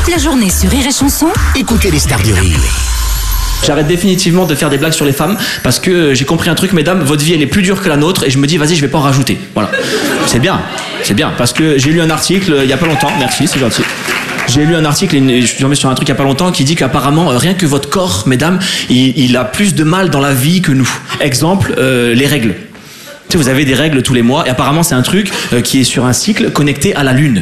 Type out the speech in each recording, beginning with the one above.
Toute la journée sur Rire et Chanson, Écoutez les stars du rire. J'arrête définitivement de faire des blagues sur les femmes parce que j'ai compris un truc, mesdames, votre vie elle est plus dure que la nôtre et je me dis vas-y je vais pas en rajouter. Voilà. C'est bien parce que j'ai lu un article il y a pas longtemps, merci c'est gentil. J'ai lu un article et je suis tombé sur un truc il y a pas longtemps qui dit qu'apparemment rien que votre corps, mesdames, il a plus de mal dans la vie que nous. Exemple, les règles. Tu sais, vous avez des règles tous les mois et apparemment c'est un truc qui est sur un cycle connecté à la lune.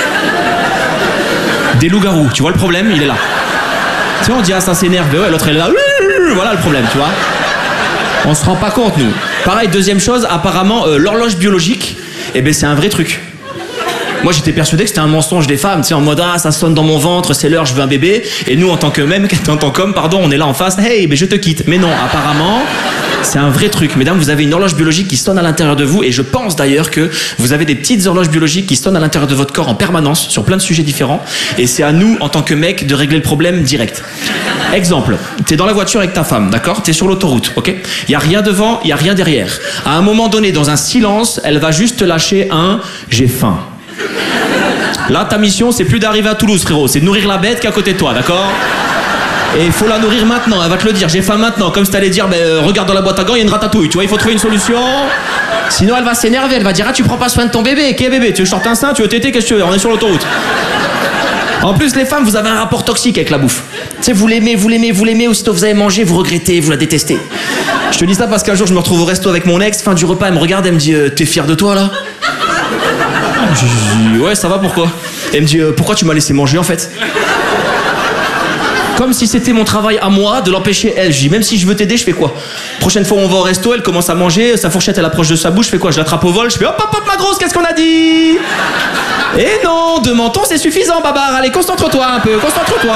Des loups-garous, tu vois le problème, il est là. Tu sais, on dit ah ça s'énerve, ouais, l'autre elle est là, voilà le problème, tu vois. On se rend pas compte nous. Pareil, deuxième chose, apparemment l'horloge biologique, eh ben c'est un vrai truc. Moi j'étais persuadé que c'était un mensonge des femmes, tu sais, en mode ah ça sonne dans mon ventre, c'est l'heure, je veux un bébé. Et nous en tant qu'homme, on est là en face, hey ben je te quitte. Mais non, apparemment c'est un vrai truc. Mesdames, vous avez une horloge biologique qui sonne à l'intérieur de vous et je pense d'ailleurs que vous avez des petites horloges biologiques qui sonnent à l'intérieur de votre corps en permanence sur plein de sujets différents et c'est à nous en tant que mecs de régler le problème direct. Exemple, t'es dans la voiture avec ta femme, d'accord? T'es sur l'autoroute, ok? Y a rien devant, y a rien derrière. À un moment donné, dans un silence, elle va juste te lâcher un « j'ai faim ». Là, ta mission, c'est plus d'arriver à Toulouse, frérot, c'est de nourrir la bête qui est à côté de toi, d'accord? Et il faut la nourrir maintenant, elle va te le dire, j'ai faim maintenant, comme si t'allais dire, regarde dans la boîte à gants, il y a une ratatouille, tu vois, il faut trouver une solution. Sinon, elle va s'énerver, elle va dire, ah, tu prends pas soin de ton bébé, qu'est bébé? Tu veux sortir un sein, tu veux téter, qu'est-ce que tu veux? On est sur l'autoroute. En plus, les femmes, vous avez un rapport toxique avec la bouffe. Tu sais, vous l'aimez, aussitôt vous avez mangé, vous regrettez, vous la détestez. Je te dis ça parce qu'un jour, je me retrouve au resto avec mon ex, fin du repas, elle me regarde, elle me dit, t'es fier de toi, là? Je dis, ouais, ça va, pourquoi? Elle me dit, pourquoi tu m'as laissé manger, en fait? Comme si c'était mon travail à moi de l'empêcher elle. Je dis, même si je veux t'aider, je fais quoi? Prochaine fois où on va au resto, elle commence à manger, sa fourchette elle approche de sa bouche, je fais quoi? Je l'attrape au vol, je fais hop hop hop ma grosse, qu'est-ce qu'on a dit? Et non, 2 mentons c'est suffisant babar, allez concentre-toi un peu, concentre-toi.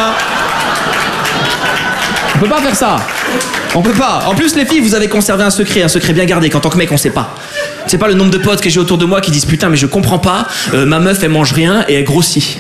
On peut pas faire ça. On peut pas. En plus les filles, vous avez conservé un secret bien gardé qu'en tant que mec on sait pas. C'est pas le nombre de potes que j'ai autour de moi qui disent putain mais je comprends pas, ma meuf elle mange rien et elle grossit.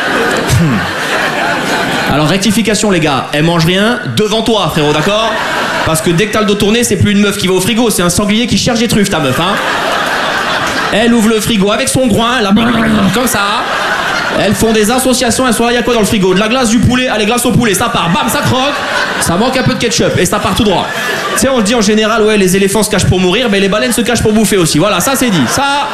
Alors rectification les gars, elle mange rien devant toi frérot, d'accord? Parce que dès que t'as le dos tourné, c'est plus une meuf qui va au frigo, c'est un sanglier qui cherche des truffes ta meuf, hein. Elle ouvre le frigo avec son groin, là, comme ça. Elles font des associations, elles sont là, il y a quoi dans le frigo? De la glace, du poulet, allez glace au poulet, ça part, bam, ça croque, ça manque un peu de ketchup et ça part tout droit. Tu sais, on le dit en général, ouais, les éléphants se cachent pour mourir, mais les baleines se cachent pour bouffer aussi. Voilà, ça c'est dit. Ça.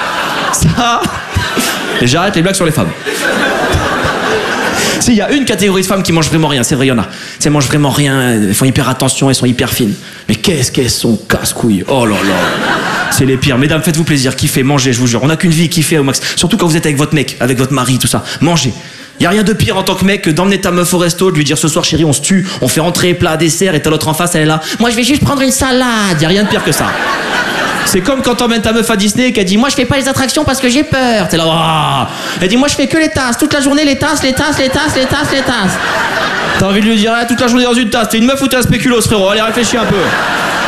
Et j'arrête les blagues sur les femmes. Si, il y a une catégorie de femmes qui mangent vraiment rien, c'est vrai, il y en a. Elles mangent vraiment rien, elles font hyper attention, elles sont hyper fines. Mais qu'est-ce qu'elles sont casse-couilles. Oh là là. C'est les pires. Mesdames, faites-vous plaisir, kiffez, mangez, je vous jure. On n'a qu'une vie, kiffez au max. Surtout quand vous êtes avec votre mec, avec votre mari, tout ça. Mangez. Y a rien de pire en tant que mec que d'emmener ta meuf au resto, de lui dire ce soir chérie on se tue, on fait entrée, plat, dessert et t'as l'autre en face, elle est là. Moi je vais juste prendre une salade. Y a rien de pire que ça. C'est comme quand t'emmènes ta meuf à Disney et qu'elle dit moi je fais pas les attractions parce que j'ai peur. T'es là, oh. Elle dit moi je fais que les tasses, toute la journée les tasses. T'as envie de lui dire toute la journée dans une tasse, t'es une meuf ou t'es un spéculoos frérot, allez réfléchis un peu.